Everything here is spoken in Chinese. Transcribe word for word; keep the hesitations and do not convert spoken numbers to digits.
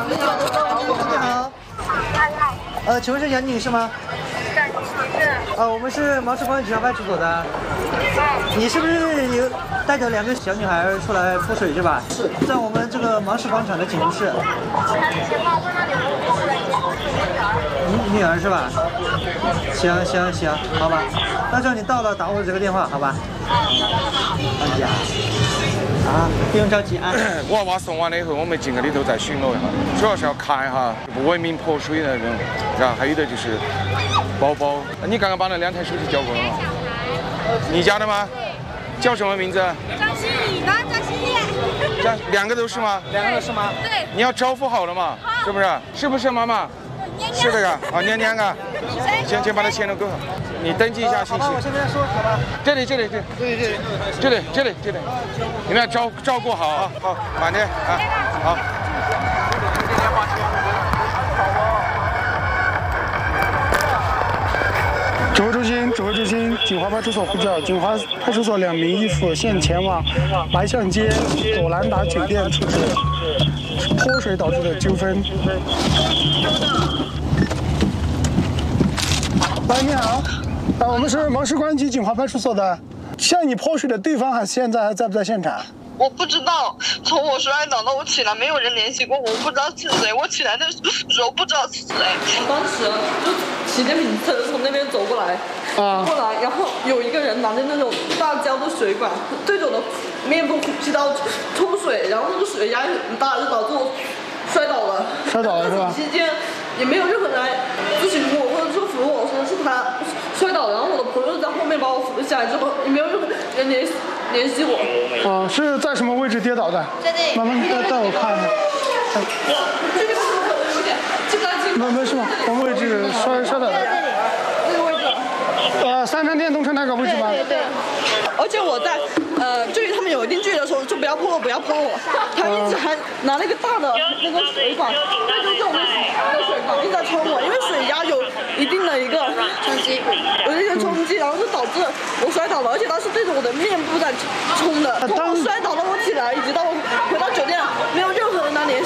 你好。呃，请问是杨女士吗？ 是。 呃，我们是毛市公安警察派出所的。你是不是有带着两个小女孩出来泼水是吧？是。在我们这个毛市广场的警务室。女女儿是吧？行行行，好吧。到时候你到了打我这个电话，好吧？哎呀。 啊，不用着急啊！ 娃娃送完了以后，我们进去里头再巡逻一下，主要是要看一下不文明泼水的那种，然后还有的就是包包。你刚刚把那两台手机交过了吗？你家的吗？叫什么名字？ 张希礼呢？张希礼。 这两个都是吗？ 两个都是吗？ 对。 你要招呼好了嘛？是不是？是不是妈妈？是这个啊，娘娘啊。先先把它签了够。 你登记一下信息。 我现在说好吧。 这里，这里，这里，这里，这里，这里，这里，你们要照照顾好啊，好，慢点啊，好。 指挥中心，指挥中心，锦华派出所呼叫，锦华派出所两名义父现前往白象街朵兰达酒店处置泼水导致的纠纷。喂，你好。 啊，我们是毛市公安局锦华派出所的。向你泼水的对方还现在还在不在现场？ 我不知道，从我摔倒到我起来，没有人联系过我，我不知道是谁。我起来的时候不知道是谁。 当时就骑电瓶车从那边走过来，啊，过来，然后有一个人拿着那种大胶的水管对着我的面部呼吸道冲水，然后那个水压很大，就导致我摔倒了。 摔倒了是吧？ 期间也没有任何人来咨询我，或者说扶我，说是他摔倒，然后我的朋友在后面把我扶下来之后，也没有任何人联系联系我。 啊，是在什么位置跌倒的？ 在这里。 妈妈，带带我看一下。 这个可能有点进来进。 没没事吧？什么位置摔摔倒的？ 这个位置。 呃，三山电动车那个位置吗？ 对对对。而且我在呃距离他们有一定距离的时候，就不要泼我，不要泼我。他一直还拿那个大的那个水管对着我们的水管一直在冲我，因为水压有一定的一个冲击，有一个冲击，然后就导致我摔倒了，而且他是对着我的面部在冲的。从我摔倒到我起来，一直到我回到酒店，没有任何